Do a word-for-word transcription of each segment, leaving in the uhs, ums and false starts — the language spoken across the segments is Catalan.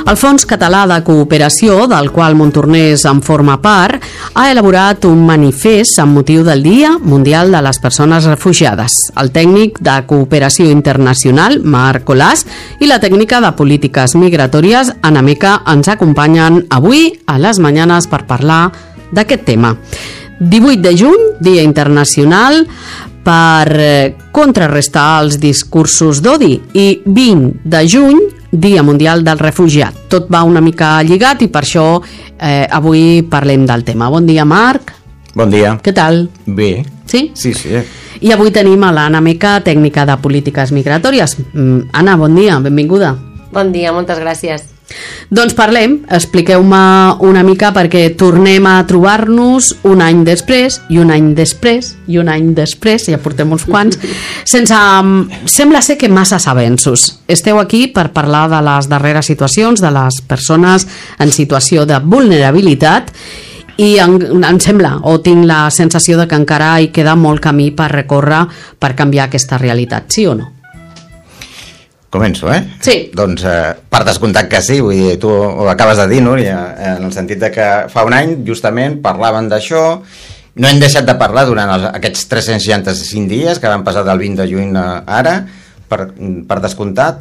El Fons Català de Cooperació, del qual Montornès en forma part, ha elaborat un manifest amb motiu del Dia Mundial de les Persones Refugiades. El tècnic de Cooperació Internacional, Marc Colàs, i la tècnica de Polítiques Migratòries, Anna Meca, ens acompanyen avui a les Mañanes per parlar d'aquest tema. divuit de juny, Dia Internacional per contrarrestar els discursos d'odi, i vint de juny, Dia Mundial del Refugiat. Tot va una mica lligat i per això eh, avui parlem del tema. Bon dia, Marc. Bon dia. Què tal? Bé. Sí? Sí, sí. I avui tenim a l'Anna Meca, tècnica de Polítiques Migratòries. Mm, Anna, bon dia, benvinguda. Bon dia, moltes gràcies. Doncs parlem, expliqueu-me una mica perquè tornem a trobar-nos un any després, i un any després, i un any després, ja portem uns quants, sense... Sembla ser que massa avenços. Esteu aquí per parlar de les darreres situacions, de les persones en situació de vulnerabilitat, i em, em sembla, o tinc la sensació de que encara hi queda molt camí per recórrer per canviar aquesta realitat, sí o no? Començo, eh? Sí. Doncs eh, per descomptat que sí, vull dir, tu ho acabes de dir, Núria, en el sentit de que fa un any justament parlaven d'això, no hem deixat de parlar durant els, aquests tres-cents seixanta-cinc dies que van passar del vint de juny a ara, per, per descomptat,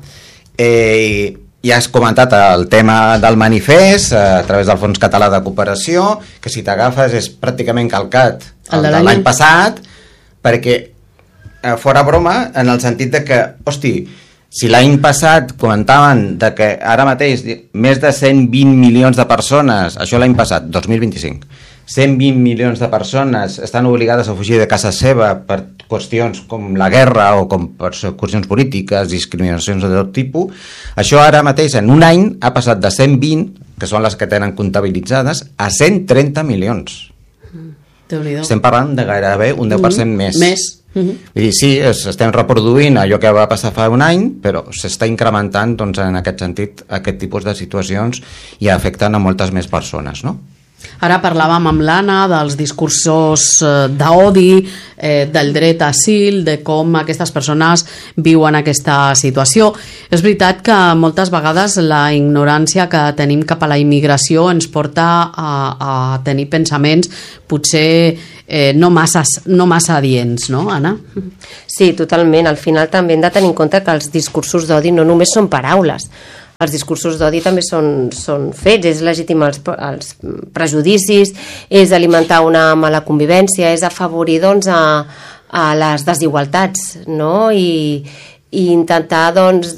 eh, i has comentat el tema del manifest a través del Fons Català de Cooperació, que si t'agafes és pràcticament calcat el, el de l'any passat, perquè eh, fora broma, en el sentit de que, hosti, si l'any passat comentaven de que ara mateix més de cent vint milions de persones, això l'any passat, dos mil vint-i-cinc, cent vint milions de persones estan obligades a fugir de casa seva per qüestions com la guerra o com per qüestions polítiques, discriminacions de tot tipus, això ara mateix en un any ha passat de cent vint, que són les que tenen comptabilitzades, a cent trenta milions. Déu-n'hi-do. Estem parlant de gairebé un deu per cent mm-hmm. més. Més. Mm-hmm. Vull dir, sí, es, estem reproduint allò que va passar fa un any, però s'està incrementant, doncs, en aquest sentit, aquest tipus de situacions i afecten a moltes més persones, no? Ara parlàvem amb l'Anna dels discursos d'odi, eh, del dret a asil, de com aquestes persones viuen aquesta situació. És veritat que moltes vegades la ignorància que tenim cap a la immigració ens porta a, a tenir pensaments potser eh, no, massa, no massa adients, no, Anna? Sí, totalment. Al final també hem de tenir en compte que els discursos d'odi no només són paraules. Els discursos d'odi també són, són fets, és legitimar els, els prejudicis, és alimentar una mala convivència, és afavorir doncs, a, a les desigualtats, no? I, i intentar doncs,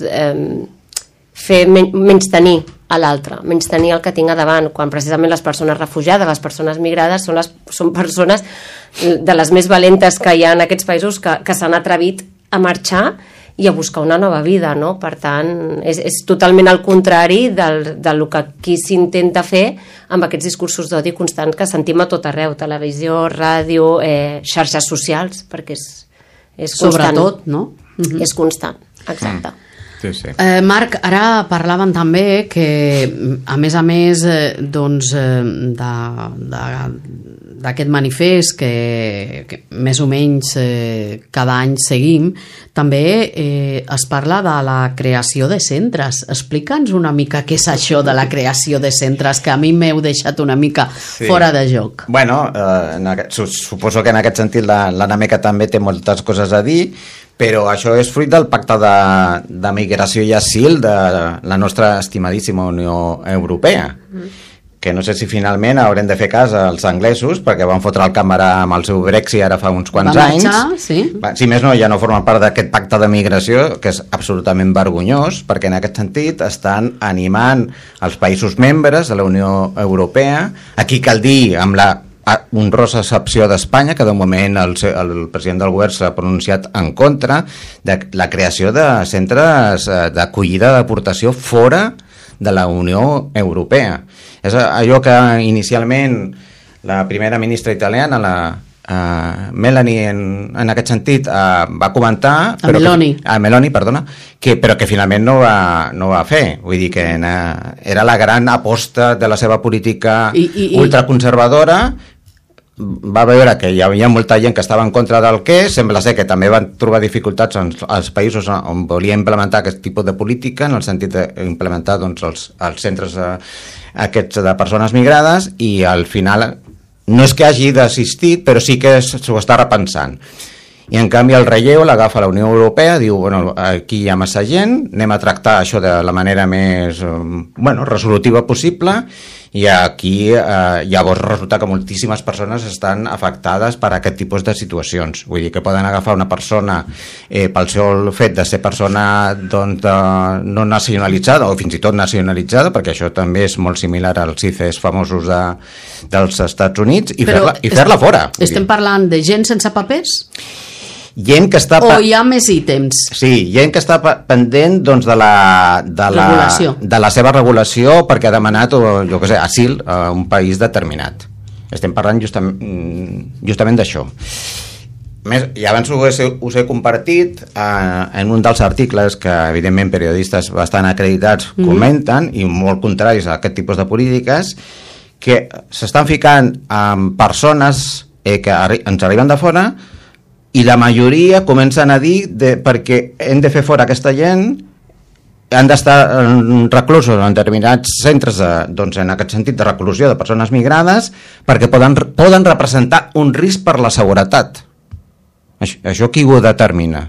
eh, fer men menys tenir a l'altre, menys tenir el que tinc a davant, quan precisament les persones refugiades, les persones migrades, són, les, són persones de les més valentes que hi ha en aquests països que, que s'han atrevit a marxar i a buscar una nova vida, no? Per tant, és, és totalment al contrari del, del que aquí s'intenta fer amb aquests discursos d'odi constant que sentim a tot arreu, televisió, ràdio, eh, xarxes socials, perquè és, és constant. Sobretot, no? Mm-hmm. És constant, exacte. Mm. Sí, sí. Eh, Marc, ara parlaven també que, a més a més, eh, doncs, eh, d'aquest manifest que, que més o menys eh, cada any seguim, també eh, es parla de la creació de centres. Explica'ns una mica què és això de la creació de centres, que a mi m'heu deixat una mica sí. fora de joc. Bueno, eh, en aquest, suposo que en aquest sentit l'Anna Meca també té moltes coses a dir, però això és fruit del pacte de, de migració i asil de la nostra estimadíssima Unió Europea, mm. que no sé si finalment haurem de fer cas als anglesos, perquè van fotre el càmera amb el seu Brexit ara fa uns quants Va anys. marxar, sí. Si més no, ja no formen part d'aquest pacte de migració, que és absolutament vergonyós, perquè en aquest sentit estan animant els països membres de la Unió Europea. Aquí cal dir, amb la honrosa excepció d'Espanya, que de moment el, el president del govern s'ha pronunciat en contra de la creació de centres d'acollida de deportació fora de la Unió Europea. És allò que inicialment la primera ministra italiana, la uh, Meloni, en, en aquest sentit, uh, va comentar... A però Meloni. Que, a Meloni, perdona, que, però que finalment no va, no va fer. Vull dir que era la gran aposta de la seva política I, i, ultraconservadora, va veure que hi havia molta gent que estava en contra del què, sembla ser que també van trobar dificultats en, als països on volia implementar aquest tipus de política, en el sentit d'implementar doncs, els, els centres eh, aquests de persones migrades, i al final no és que hagi desistit, però sí que s'ho està repensant. I en canvi el relleu l'agafa la Unió Europea, diu, bueno, aquí hi ha massa gent, anem a tractar això de la manera més bueno, resolutiva possible, i aquí eh, llavors resulta que moltíssimes persones estan afectades per aquest tipus de situacions. Vull dir que poden agafar una persona eh, pel sol fet de ser persona doncs, de, no nacionalitzada o fins i tot nacionalitzada, perquè això també és molt similar als I C Es famosos de, dels Estats Units, i fer-la i fer-la fora. Estem parlant de gent sense papers? Gent que està... O hi ha més ítems? Sí, gent que està pendent doncs, de, la, de, la, de la seva regulació perquè ha demanat, jo què sé, asil a un país determinat. Estem parlant justament, justament d'això. Més, i abans us he, us he compartit eh, en un dels articles que evidentment periodistes bastant acreditats mm-hmm. comenten, i molt contraris a aquest tipus de polítiques, que s'estan ficant amb persones eh, que arri ens arriben de fora, i la majoria comencen a dir de, perquè hem de fer fora aquesta gent, han d'estar reclusos en determinats centres de, doncs en aquest sentit de reclusió de persones migrades, perquè poden, poden representar un risc per la seguretat. Això, això qui ho determina?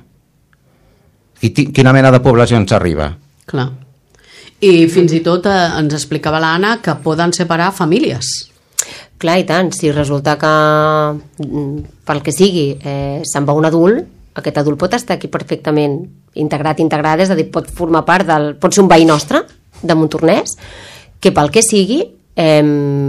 Quina mena de població ens arriba? Clar. I fins i tot eh, ens explicava l'Anna que poden separar famílies. Clar, i tant, si resulta que pel que sigui eh, se'n va un adult, aquest adult pot estar aquí perfectament integrat, integrat, és a dir, pot formar part del... pot ser un veí nostre de Montornès, que pel que sigui eh,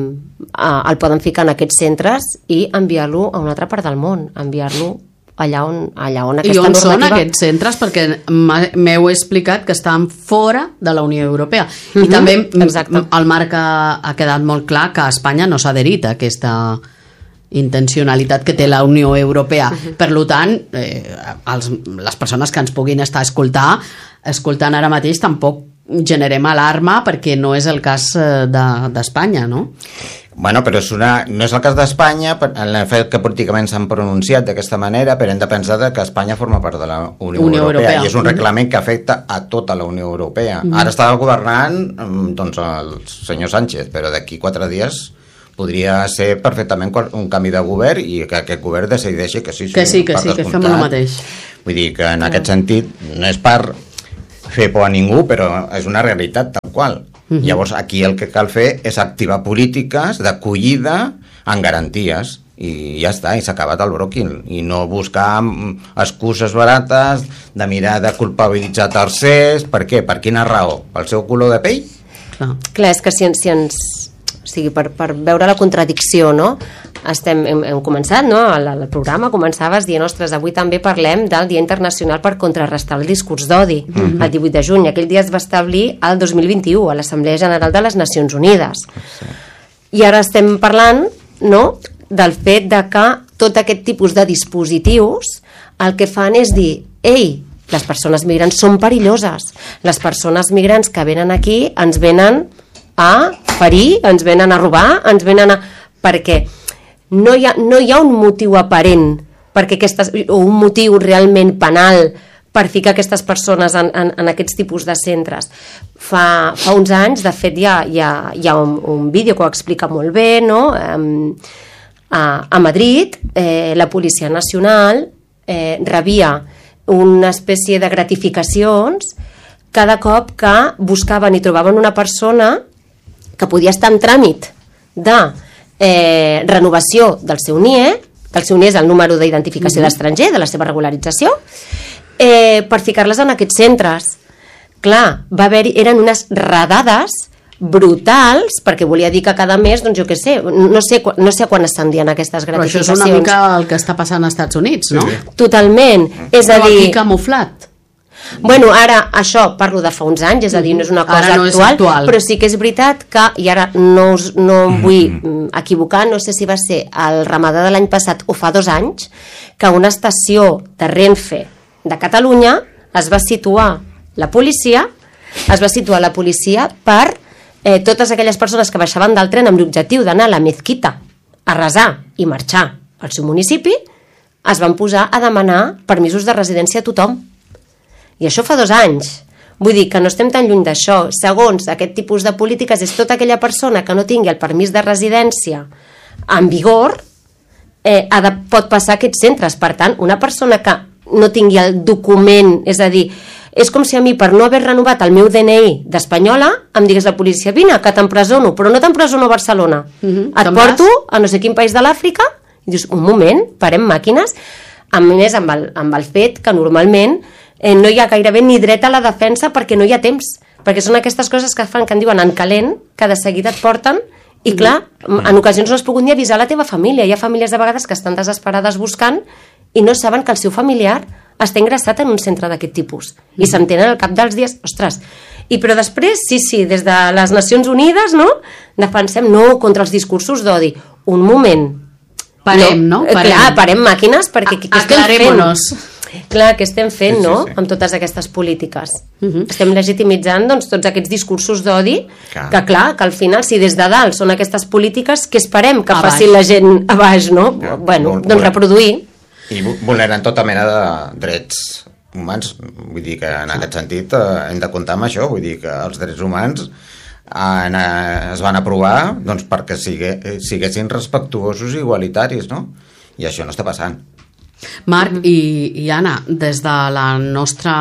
el poden ficar en aquests centres i enviar-lo a una altra part del món, enviar-lo allà on, allà on aquesta normativa... I on normativa... són aquests centres? Perquè m'heu explicat que estan fora de la Unió Europea. Mm-hmm. I també Exacte. El marc ha, ha quedat molt clar que Espanya no s'ha adherit a aquesta intencionalitat que té la Unió Europea. Mm-hmm. Per tant, eh, els, les persones que ens puguin estar escoltar, escoltant ara mateix tampoc generem alarma perquè no és el cas d'Espanya, no? Bueno, però és una, no és el cas d'Espanya, en el fet que políticament s'han pronunciat d'aquesta manera, però hem de pensar que Espanya forma part de la Unió, Unió Europea, Europea i és un reglament que afecta a tota la Unió Europea. Mm. Ara està governant doncs, el senyor Sánchez, però d'aquí quatre dies podria ser perfectament un canvi de govern i que aquest govern decideixi que sí, que sí, que, sí, que fem el mateix. Vull dir que en aquest sentit no és per fer por a ningú, però és una realitat tal qual. Uh-huh. Llavors aquí el que cal fer és activar polítiques d'acollida en garanties i ja està, i s'ha acabat el broquil, i no buscar excuses barates de mirar de culpabilitzar tercers. Per què? Per quina raó? Pel seu color de pell? Clar, Clar és que si, si ens... O sigui, per, per veure la contradicció, no? Estem, hem, hem començat, no? El, el programa començaves dient, ostres, avui també parlem del Dia Internacional per contrarrestar el discurs d'odi, mm-hmm. el divuit de juny. Aquell dia es va establir el dos mil vint-i-u a l'Assemblea General de les Nacions Unides. Sí. I ara estem parlant, no?, del fet de que tot aquest tipus de dispositius el que fan és dir, ei, les persones migrants són perilloses, les persones migrants que venen aquí ens venen a ferir, ens venen a robar, ens venen a... perquè no hi ha, no hi ha un motiu aparent perquè aquestes, o un motiu realment penal per ficar aquestes persones en, en, en aquests tipus de centres. Fa, fa uns anys, de fet, hi ha, hi ha, hi ha un, un vídeo que ho explica molt bé, no? Um, a, a Madrid, eh, la Policia Nacional eh, rebia una espècie de gratificacions cada cop que buscaven i trobaven una persona que podia estar en tràmit de eh, renovació del seu N I E, el seu N I E és el número d'identificació mm-hmm. d'estranger, de la seva regularització, eh, per ficar-les en aquests centres. Clar, va haver-hi, eren unes redades brutals, perquè volia dir que cada mes, doncs jo què sé, no sé, no sé quan ascendien aquestes gratificacions. Però això és una mica el que està passant als Estats Units, no? Sí. Totalment. És a dir... Però aquí camuflat. Bueno, ara això parlo de fa uns anys, és a dir, no és una cosa no actual, actual, però sí que és veritat que, i ara no, us, no em vull equivocar, no sé si va ser el Ramadà de l'any passat o fa dos anys, que una estació de Renfe de Catalunya es va situar la policia, es va situar la policia per eh, totes aquelles persones que baixaven del tren amb l'objectiu d'anar a la Mezquita arrasar i marxar al seu municipi, es van posar a demanar permisos de residència a tothom. I això fa dos anys. Vull dir que no estem tan lluny d'això. Segons aquest tipus de polítiques, és tota aquella persona que no tingui el permís de residència en vigor, eh, ha de, pot passar a aquests centres. Per tant, una persona que no tingui el document, és a dir, és com si a mi, per no haver renovat el meu D N I d'espanyola, em digués la policia, vine, que t'empresono, però no t'empresono a Barcelona. Mm-hmm. Et porto a no sé quin país de l'Àfrica, i dius, un moment, parem màquines, a més amb el, amb el fet que normalment eh, no hi ha gairebé ni dret a la defensa perquè no hi ha temps, perquè són aquestes coses que fan que en diuen en calent, que de seguida et porten, i clar, en ocasions no has pogut ni avisar la teva família. Hi ha famílies de vegades que estan desesperades buscant i no saben que el seu familiar està ingressat en un centre d'aquest tipus i s'entenen al cap dels dies, ostres. I però després, sí, sí, des de les Nacions Unides, no?, defensem no contra els discursos d'odi. Un moment. Parem, no? no? Parem. Clar, parem màquines perquè què estem fent? Clar, què estem fent, sí, sí, no?, sí. amb totes aquestes polítiques. Uh-huh. Estem legitimitzant, doncs, tots aquests discursos d'odi, clar. que clar, que al final, si des de dalt són aquestes polítiques, què esperem que faci la gent a baix, no? Ja, bueno, vol, doncs reproduir. I vulneren tota mena de drets humans, vull dir que en aquest sentit eh, hem de comptar amb això, vull dir que els drets humans en, eh, es van aprovar doncs, perquè sigue, siguessin respectuosos i igualitaris, no? I això no està passant. Marc i, i Anna, des de la nostra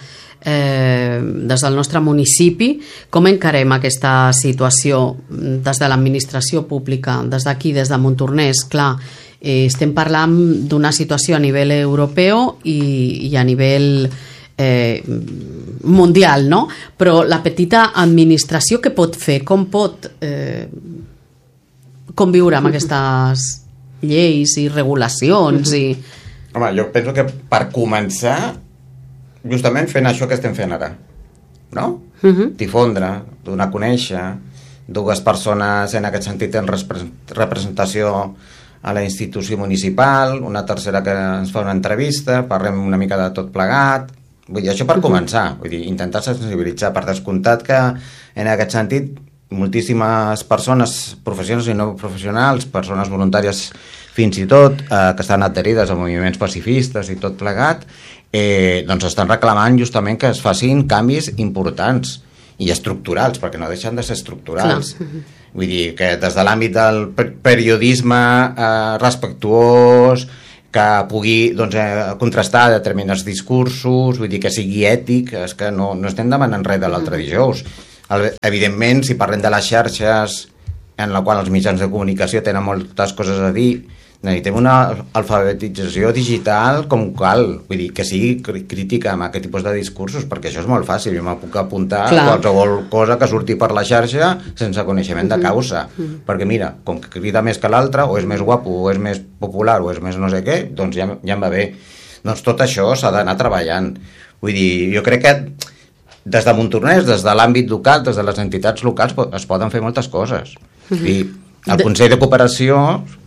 eh, des del nostre municipi, com encarem aquesta situació des de l'administració pública, des d'aquí, des de Montornès? Clar, eh, estem parlant d'una situació a nivell europeu i, i a nivell eh, mundial, no? Però la petita administració què pot fer? Com pot eh, conviure amb aquestes lleis i regulacions i... Home, jo penso que per començar, justament fent això que estem fent ara, no? Uh-huh. Difondre, donar a conèixer, dues persones en aquest sentit en representació a la institució municipal, una tercera que ens fa una entrevista, parlem una mica de tot plegat, vull dir, això per uh-huh. començar, vull dir, intentar sensibilitzar, per descomptat que en aquest sentit moltíssimes persones professionals i no professionals, persones voluntàries fins i tot, eh, que estan adherides a moviments pacifistes i tot plegat, eh, doncs estan reclamant justament que es facin canvis importants i estructurals, perquè no deixen de ser estructurals. Clar. Vull dir, que des de l'àmbit del periodisme eh, respectuós, que pugui doncs, eh, contrastar determinats discursos, vull dir, que sigui ètic, és que no, no estem demanant res de l'altre dijous. El, evidentment, si parlem de les xarxes, en la qual els mitjans de comunicació tenen moltes coses a dir, necessitem una alfabetització digital com cal, vull dir, que sigui crítica amb aquest tipus de discursos, perquè això és molt fàcil, jo me puc apuntar a qualsevol cosa que surti per la xarxa sense coneixement de causa, uh-huh. perquè mira, com que crida més que l'altre, o és més guapo, o és més popular, o és més no sé què, doncs ja, ja em va bé. Doncs tot això s'ha d'anar treballant. Vull dir, jo crec que des de Montornès, des de l'àmbit local, des de les entitats locals, es poden fer moltes coses. Uh-huh. I el Consell de Cooperació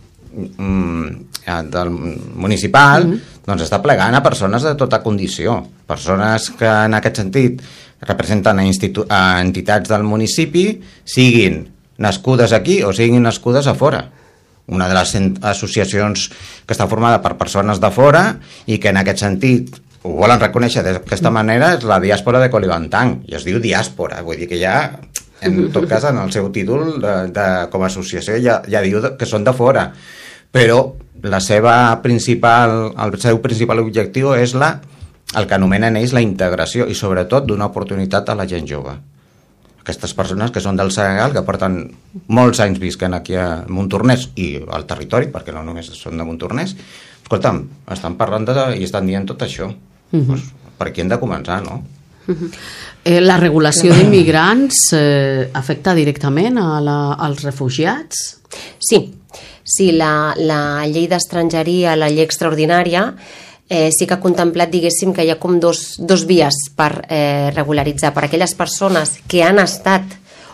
del municipal uh-huh. doncs està plegant a persones de tota condició, persones que en aquest sentit representen a, institu- a entitats del municipi, siguin nascudes aquí o siguin nascudes a fora. Una de les associacions que està formada per persones de fora i que en aquest sentit ho volen reconèixer d'aquesta manera és la diàspora de Colibantang, i es diu diàspora, vull dir que ja en tot cas en el seu títol de, de, com a associació ja, ja diu que són de fora, però la seva principal, el seu principal objectiu és la, el que anomenen ells la integració i sobretot donar oportunitat a la gent jove. Aquestes persones que són del Senegal, que porten molts anys visquent aquí a Montornès i al territori, perquè no només són de Montornès, escolta'm, estan parlant de, i estan dient tot això. Uh-huh. Pues, per aquí hem de començar, no? Uh-huh. Eh, la regulació d'immigrants eh, afecta directament a la, als refugiats? Sí, sí, la, la llei d'estrangeria, la llei extraordinària, eh, sí que ha contemplat, diguéssim, que hi ha com dos, dos vies per eh, regularitzar per aquelles persones que han estat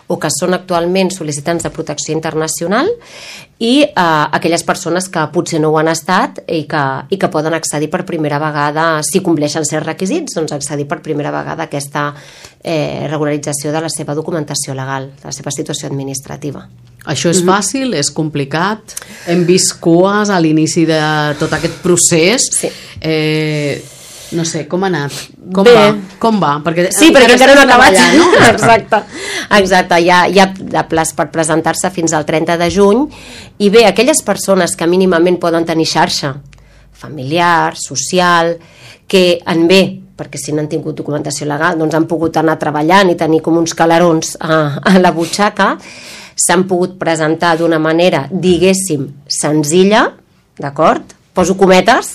o que són actualment sol·licitants de protecció internacional i eh, aquelles persones que potser no ho han estat i que, i que poden accedir per primera vegada, si compleixen certs requisits, doncs accedir per primera vegada a aquesta eh, regularització de la seva documentació legal, de la seva situació administrativa. Això és fàcil? És complicat? Hem vist cues a l'inici de tot aquest procés. Sí. Eh, no sé, com ha anat? Com Bé. va? Com va? Perquè sí, perquè encara no ha acabat. No? Exacte. Exacte. Hi ha, hi ha de plaç per presentar-se fins al trenta de juny i bé, aquelles persones que mínimament poden tenir xarxa familiar, social, que en bé, perquè si no han tingut documentació legal, doncs han pogut anar treballant i tenir com uns calarons a, a la butxaca, s'han pogut presentar d'una manera, diguéssim, senzilla, d'acord? Poso cometes,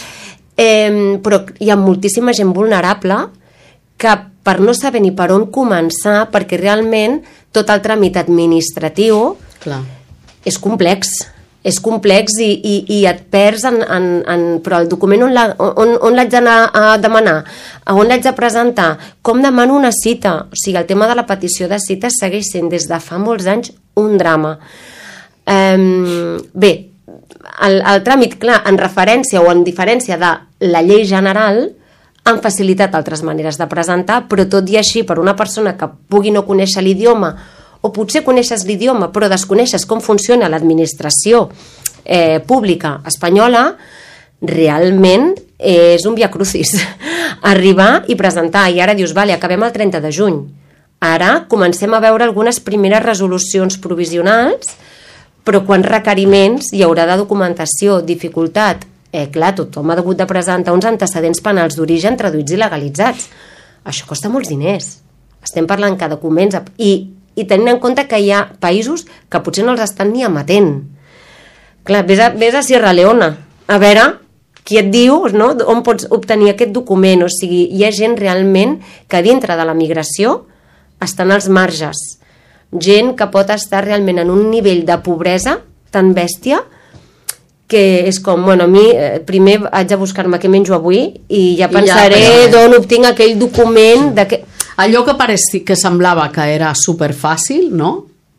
eh, però hi ha moltíssima gent vulnerable que per no saber ni per on començar, perquè realment tot el tràmit administratiu Clar. és complex, és complex i, i, i et perds en, en, en, però el document on, la, on, on l'haig d'anar a demanar, on l'haig de presentar, com demano una cita, o sigui, el tema de la petició de cita segueix sent des de fa molts anys un drama. Um, bé, el, el tràmit, clar, en referència o en diferència de la llei general, han facilitat altres maneres de presentar, però tot i així, per una persona que pugui no conèixer l'idioma, o potser coneixes l'idioma però desconeixes com funciona l'administració eh, pública espanyola, realment és un viacrucis arribar i presentar, i ara dius, vale, acabem el trenta de juny, ara comencem a veure algunes primeres resolucions provisionals, però quants requeriments hi haurà de documentació, dificultat, eh, clar, tothom ha hagut de presentar uns antecedents penals d'origen traduïts i legalitzats, això costa molts diners, estem parlant que documents i i tenint en compte que hi ha països que potser no els estan ni emetent. Clar, vés a, vés a Sierra Leona, a veure qui et diu, no?, on pots obtenir aquest document. O sigui, hi ha gent realment que dintre de la migració estan als marges. Gent que pot estar realment en un nivell de pobresa tan bèstia que és com, bueno, a mi eh, primer haig de buscar-me què menjo avui i ja pensaré I ja, d'on obtinc aquell document de que... Allò que pareixia, que semblava que era superfàcil, no?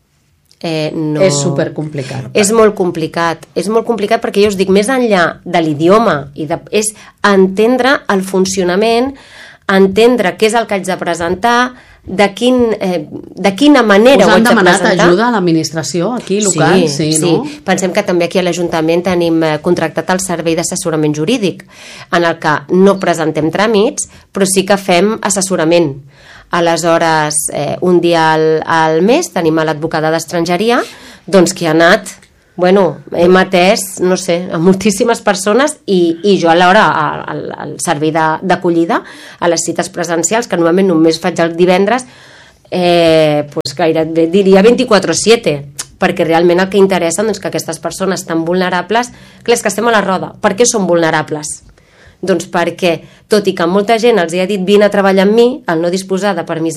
Eh, no. És supercomplicat. És molt complicat. És molt complicat perquè jo us dic, més enllà de l'idioma, i de, és entendre el funcionament, entendre què és el que haig de presentar, de, quin, eh, de quina manera ho haig de presentar. Us han demanat ajuda a l'administració aquí local? Sí, sí, sí. No? Pensem que també aquí a l'Ajuntament tenim contractat el servei d'assessorament jurídic, en el que no presentem tràmits, però sí que fem assessorament. Aleshores, eh, un dia al, al mes tenim a l'advocada d'estrangeria, doncs que ha anat, bueno, hem atès, no sé, a moltíssimes persones i, i jo alhora al, al servei d'acollida, a les cites presencials, que normalment només faig el divendres, eh, pues gairebé diria vint-i-quatre sete, perquè realment el que interessa és doncs, que aquestes persones tan vulnerables, clar, és que estem a la roda. Per què són vulnerables? Doncs perquè, tot i que molta gent els hi ha dit vine a treballar amb mi, al no disposar de permís